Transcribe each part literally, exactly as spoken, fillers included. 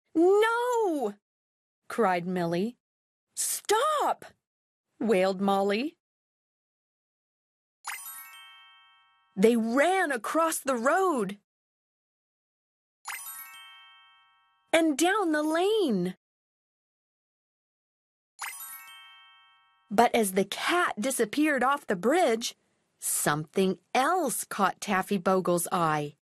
"No!" cried Millie. "Stop!" wailed Molly. They ran across the road and down the lane. But as the cat disappeared off the bridge, something else caught Taffy Bogle's eye.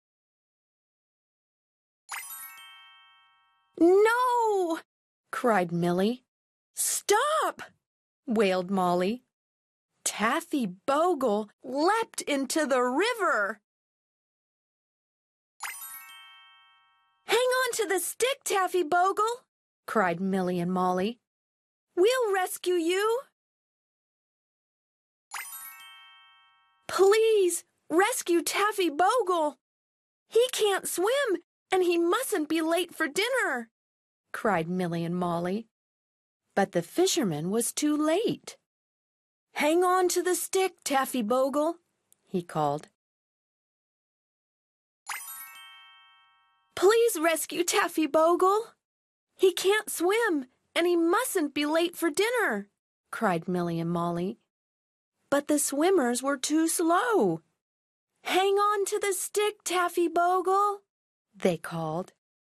"No!" cried Millie. "Stop!" wailed Molly. Taffy Bogle leapt into the river. "Hang on to the stick, Taffy Bogle!" cried Millie and Molly. "We'll rescue you." "Please rescue Taffy Bogle. He can't swim, and he mustn't be late for dinner," cried Millie and Molly. But the fisherman was too late. "Hang on to the stick, Taffy Bogle," he called. "Please rescue Taffy Bogle. He can't swim, and he mustn't be late for dinner," cried Millie and Molly. But the swimmers were too slow. "Hang on to the stick, Taffy Bogle," they called.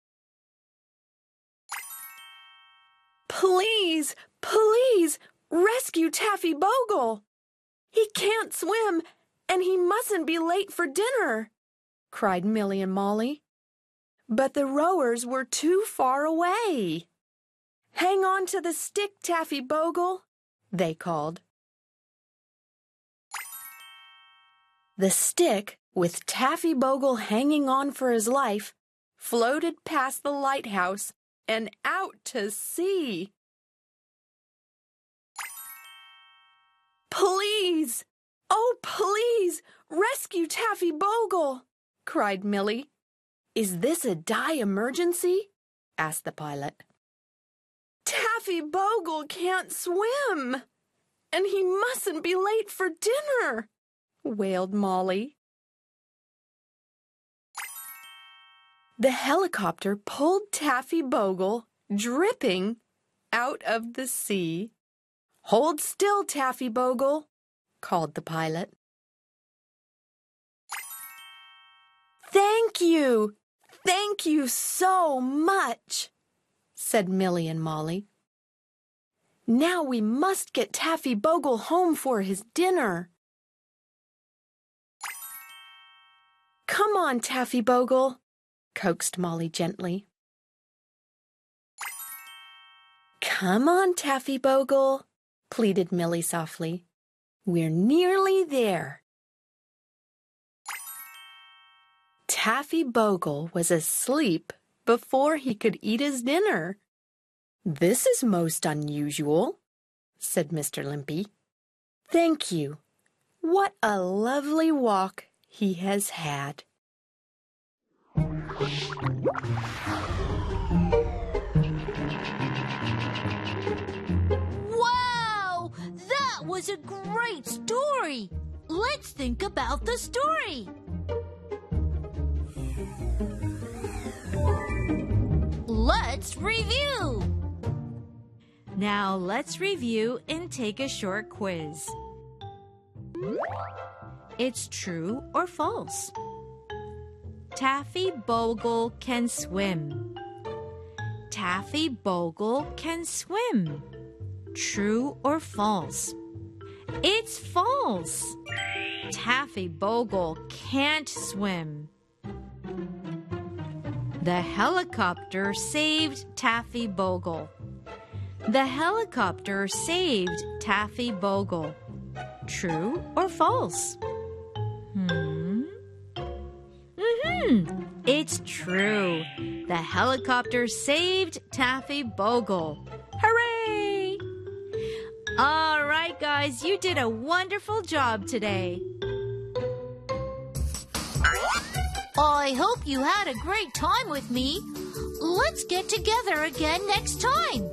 "Please, please rescue Taffy Bogle. He can't swim, and he mustn't be late for dinner," cried Millie and Molly. But the rowers were too far away. "Hang on to the stick, Taffy Bogle," they called. The stick, with Taffy Bogle hanging on for his life, floated past the lighthouse and out to sea. "Please, oh please, rescue Taffy Bogle," cried Millie. "Is this a die emergency?" asked the pilot. "Taffy Bogle can't swim, and he mustn't be late for dinner," wailed Molly. The helicopter pulled Taffy Bogle, dripping, out of the sea. "Hold still, Taffy Bogle," called the pilot. "Thank you, thank you so much," said Millie and Molly. "Now we must get Taffy Bogle home for his dinner." "Come on, Taffy Bogle," coaxed Molly gently. "Come on, Taffy Bogle," pleaded Millie softly. "We're nearly there." Taffy Bogle was asleep before he could eat his dinner. "This is most unusual," said Mister Limpy. "Thank you. What a lovely walk he has had." Wow! That was a great story! Let's think about the story. Let's review! Now let's review and take a short quiz. It's true or false? Taffy Bogle can swim. Taffy Bogle can swim. True or false? It's false. Taffy Bogle can't swim. The helicopter saved Taffy Bogle. The helicopter saved Taffy Bogle. True or false? Hmm? Mm-hmm. It's true. The helicopter saved Taffy Bogle. Hooray! All right, guys, you did a wonderful job today. I hope you had a great time with me. Let's get together again next time.